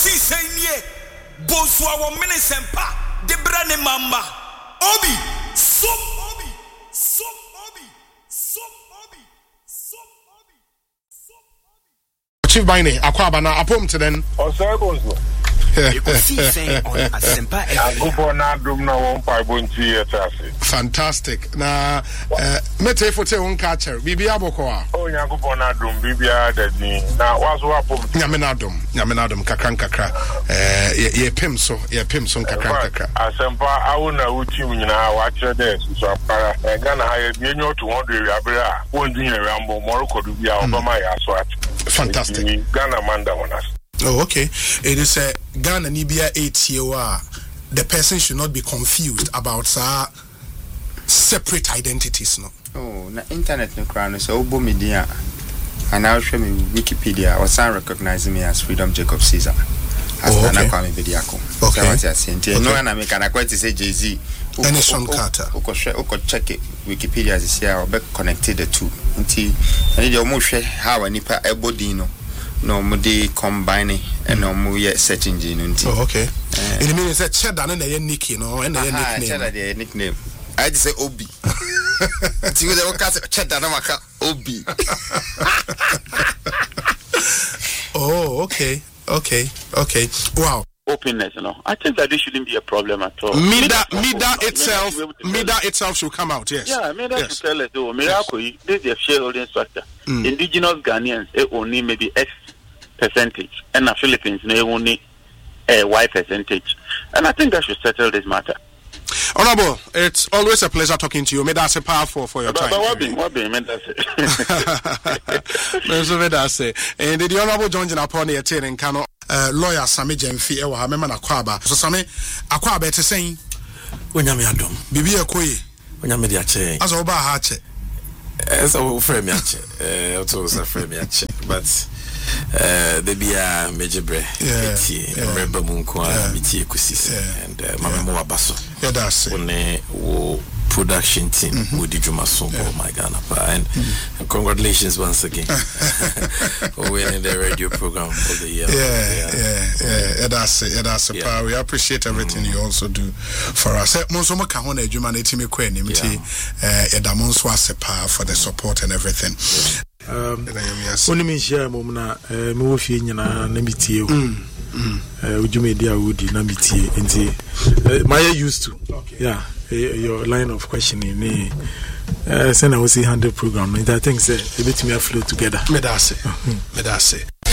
see say Bonswa wo minisempa de brane mama obi so obi so obi so obi so obi so obi Chief Bine akwaba na apom to then Osabonzo you can see say on Asempa Agubona dum na 1.2 etase fantastic na mete fote won catcher bibia bokoa o Agubona dum bibia dadi na waso apom nyame na dum kakra ye pem so kakra Asempa awuna utim nyina wa kire de so apara Ghana ha ye bienyo to 100 abira won dunya rambo moroko du bia obama ya so at fantastic Ghana manda onas. Oh, okay. It is a Ghana Nibia 8 year. The person should not be confused about separate identities. No. Oh, na internet no crown so obo media. And I'll show me Wikipedia or some recognize me as Freedom Jacob Caesar. As Nana Kwame Bediako. Okay. No, and I make an quite say Jay-Z. Anderson Carter. Oko check it. Wikipedia is here or be connected the two. Until I need your motion how a nipa ebodino. No, mudi combining and no mu ye search engine until. Oh, okay. It means that cheddar and a nickname, no, and a nickname. Cheddar nickname. I just say Obi. See what they call cheddar namaka Obi. Oh, okay. Wow. Openness, I think that this shouldn't be a problem at all. Mida itself should come out, yes. Yeah, Mida should tell us, Miracle, this is a shareholding structure. Indigenous Ghanaians, only maybe X percentage, and the Philippines, they only Y percentage. And I think that should settle this matter. Honorable, it's always a pleasure talking to you. May that's a powerful for your time. What be, may that's say. And the Honorable John upon the attending Kano. Lawyer Sami Jemfi ewa mema na kwaba so Sami akwaba ete sen onyame adom bibi ekoyi onyame dia che aso oba ha che so frame ya che to so frame ya che but the bia mejebre eti remember munko a miti ekusi and mama mo abaso yeah that's it wo production team Mudi Juma Sombo my Ghana and congratulations once again for winning the radio program for the year. Yeah, that's it. We appreciate everything you also do for us. Monsomo kahona ejuma na etimi kwa nimti edamonso asepa for the support and everything. Oni mi share mo na me wo fie nyina na mitie o. Ujuma dia wudi na mitie enti my used to. Yeah. Your line of questioning me send I was 100 program and I think say a bit me flow together. Me that's it.